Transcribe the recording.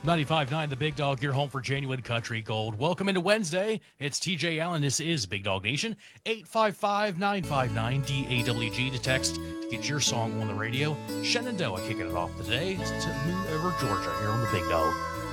95.9 The Big Dog, your home for genuine country gold. Welcome into Wednesday. It's TJ Allen. This is Big Dog Nation. 855-959-DAWG to text to get your song on the radio. Shenandoah kicking it off today. It's to New Ever, Georgia, here on The Big Dog.